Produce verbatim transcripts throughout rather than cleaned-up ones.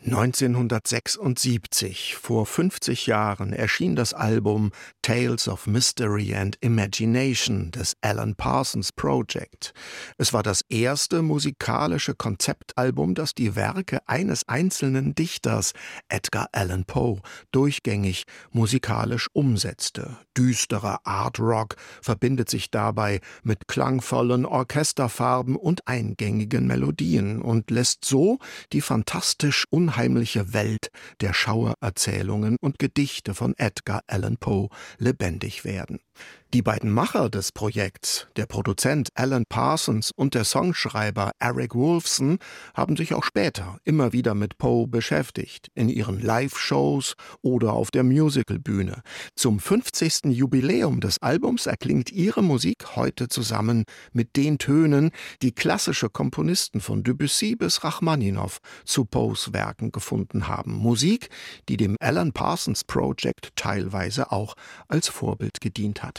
neunzehnhundertsechsundsiebzig, vor fünfzig Jahren, erschien das Album Tales of Mystery and Imagination des Alan Parsons Project. Es war das erste musikalische Konzeptalbum, das die Werke eines einzelnen Dichters, Edgar Allan Poe, durchgängig musikalisch umsetzte. Düsterer Art Rock verbindet sich dabei mit klangvollen Orchesterfarben und eingängigen Melodien und lässt so die fantastisch unheimliche Welt der Schauererzählungen und Gedichte von Edgar Allan Poe lebendig werden. Die beiden Macher des Projekts, der Produzent Alan Parsons und der Songschreiber Eric Woolfson, haben sich auch später immer wieder mit Poe beschäftigt, in ihren Live-Shows oder auf der Musicalbühne. Zum fünfzigsten Jubiläum des Albums erklingt ihre Musik heute zusammen mit den Tönen, die klassische Komponisten von Debussy bis Rachmaninow zu Poes Werken gefunden haben. Musik, die dem Alan Parsons Project teilweise auch als Vorbild gedient hat.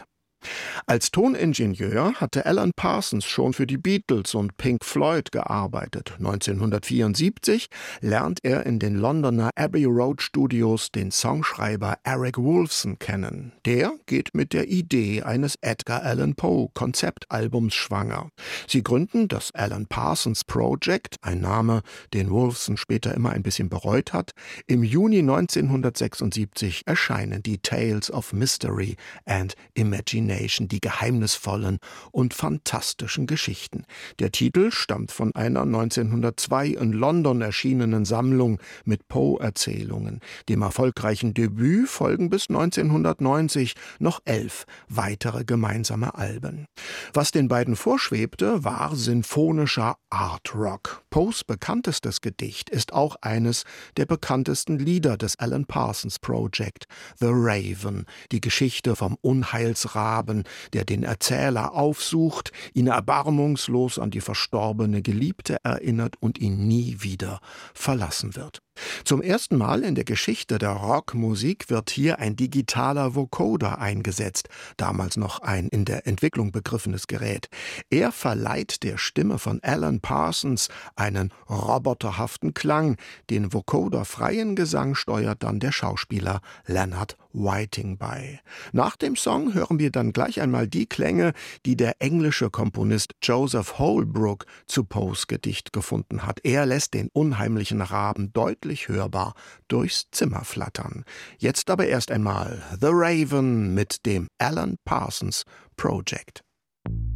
Als Toningenieur hatte Alan Parsons schon für die Beatles und Pink Floyd gearbeitet. neunzehnhundertvierundsiebzig lernt er in den Londoner Abbey Road Studios den Songschreiber Eric Woolfson kennen. Der geht mit der Idee eines Edgar Allan Poe Konzeptalbums schwanger. Sie gründen das Alan Parsons Project, ein Name, den Woolfson später immer ein bisschen bereut hat. Im Juni neunzehnhundertsechsundsiebzig erscheinen die Tales of Mystery and Imagination, die geheimnisvollen und fantastischen Geschichten. Der Titel stammt von einer neunzehnhundertzwei in London erschienenen Sammlung mit Poe-Erzählungen. Dem erfolgreichen Debüt folgen bis neunzehnhundertneunzig noch elf weitere gemeinsame Alben. Was den beiden vorschwebte, war sinfonischer Art Rock. Poes bekanntestes Gedicht ist auch eines der bekanntesten Lieder des Alan Parsons Project, The Raven, die Geschichte vom Unheilsraben, der den Erzähler aufsucht, ihn erbarmungslos an die verstorbene Geliebte erinnert und ihn nie wieder verlassen wird. Zum ersten Mal in der Geschichte der Rockmusik wird hier ein digitaler Vocoder eingesetzt, damals noch ein in der Entwicklung begriffenes Gerät. Er verleiht der Stimme von Alan Parsons einen roboterhaften Klang. Den Vocoder-freien Gesang steuert dann der Schauspieler Leonard Whiting bei. Nach dem Song hören wir dann gleich einmal die Klänge, die der englische Komponist Joseph Holbrook zu Poes Gedicht gefunden hat. Er lässt den unheimlichen Raben deutlich hörbar durchs Zimmer flattern. Jetzt aber erst einmal The Raven mit dem Alan Parsons Project.